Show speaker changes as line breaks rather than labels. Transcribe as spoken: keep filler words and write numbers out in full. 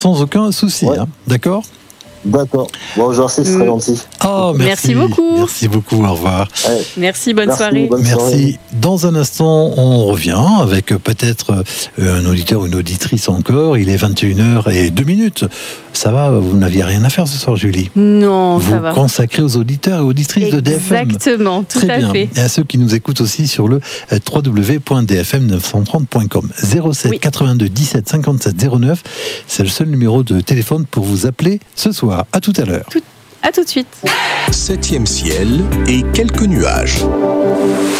Sans aucun souci, ouais. hein, d'accord ?
D'accord. Bon, je sais, ce serait gentil.
Oh, merci.
Merci beaucoup.
Merci beaucoup, au revoir.
Ouais.
Merci, bonne
Merci,
soirée.
bonne
Merci.
soirée.
Dans un instant, on revient avec peut-être un auditeur ou une auditrice encore. Il est vingt et une heures et deux minutes. Ça va, vous n'aviez rien à faire ce soir, Julie ?
Non,
vous
ça va.
Vous consacrez aux auditeurs et auditrices de D F M.
Exactement, tout
Très
à
bien.
fait.
Et à ceux qui nous écoutent aussi sur le w w w point d f m neuf cent trente point com. zéro sept quatre-vingt-deux dix-sept cinquante-sept zéro neuf. C'est le seul numéro de téléphone pour vous appeler ce soir. À tout à l'heure.
Tout, à tout de suite.
Septième ciel et quelques nuages.